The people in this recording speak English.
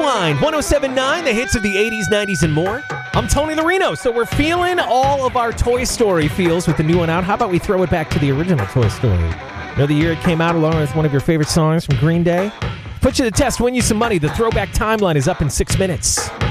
Timeline, 107.9, the hits of the 80s, 90s, and more. I'm Tony Larino, so we're feeling all of our Toy Story feels with the new one out. How about we throw it back to the original Toy Story? You know the year it came out along with one of your favorite songs from Green Day? Put you to the test, win you some money. The Throwback Timeline is up in 6 minutes.